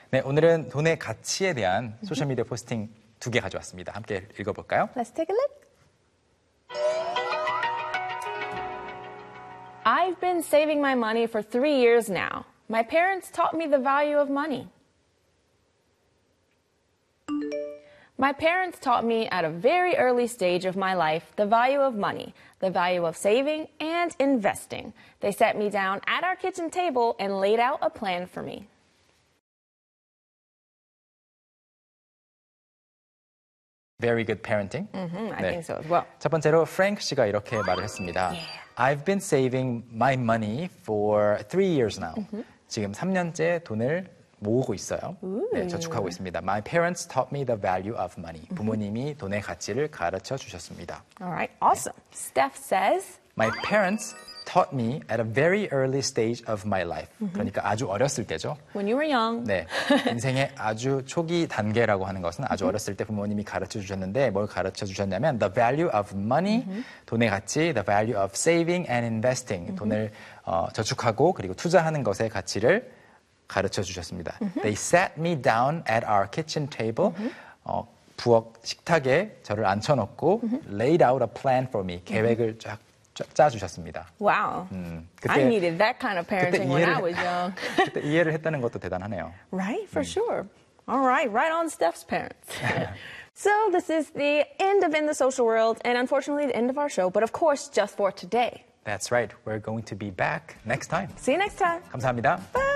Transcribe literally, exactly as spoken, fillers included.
네, 오늘은 돈의 가치에 대한 소셜미디어 포스팅 두 개 가져왔습니다. 함께 읽어볼까요? Let's take a look. I've been saving my money for three years now. My parents taught me the value of money. My parents taught me at a very early stage of my life the value of money, the value of saving and investing. They sat me down at our kitchen table and laid out a plan for me. Very good parenting. Mm-hmm, I 네. think so as well. 첫 번째로 프랭크 씨가 이렇게 말을 했습니다. Yeah. I've been saving my money for three years now. Mm-hmm. 지금 삼 년째 돈을 모으고 있어요. 네, 저축하고 있습니다. My parents taught me the value of money. Mm-hmm. 부모님이 돈의 가치를 가르쳐 주셨습니다. All right, awesome. 네. Steph says, My parents taught me at a very early stage of my life. Mm-hmm. 그러니까 아주 어렸을 때죠. When you were young. 네, 인생의 아주 초기 단계라고 하는 것은 아주 mm-hmm. 어렸을 때 부모님이 가르쳐 주셨는데 뭘 가르쳐 주셨냐면 the value of money, mm-hmm. 돈의 가치, the value of saving and investing, mm-hmm. 돈을 어, 저축하고 그리고 투자하는 것의 가치를 가르쳐 주셨습니다. Mm-hmm. They sat me down at our kitchen table. Mm-hmm. 어, 부엌 식탁에 저를 앉혀놓고 mm-hmm. laid out a plan for me. Mm-hmm. 계획을 쫙 짜주셨습니다. Wow. 음, 그때, I needed that kind of parenting when I was young. 그때 이해를 했다는 것도 대단하네요. Right, for 음. sure. All right, right on Steph's parents. So this is the end of In the Social World, and unfortunately the end of our show, but of course just for today. That's right. We're going to be back next time. See you next time. 감사합니다. Bye.